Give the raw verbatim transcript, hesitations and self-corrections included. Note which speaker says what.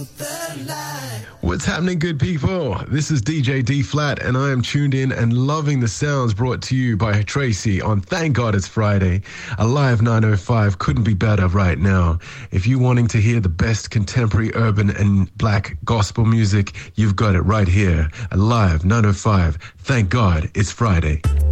Speaker 1: What's happening, good people? This is D J D Flat, and I am tuned in and loving the sounds brought to you by Tracy on Thank God It's Friday. A live nine oh five couldn't be better right now. If you're wanting to hear the best contemporary urban and black gospel music, you've got it right here. A live nine oh five. Thank God It's Friday.